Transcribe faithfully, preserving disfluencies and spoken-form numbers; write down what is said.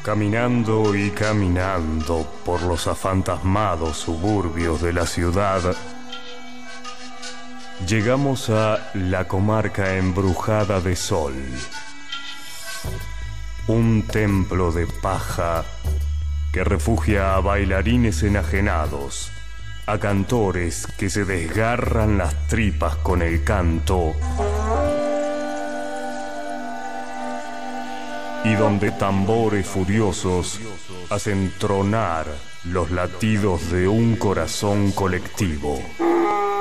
Caminando y caminando por los afantasmados suburbios de la ciudad, llegamos a la comarca embrujada de Sol. Un templo de paja que refugia a bailarines enajenados, a cantores que se desgarran las tripas con el canto, y donde tambores furiosos hacen tronar los latidos de un corazón colectivo.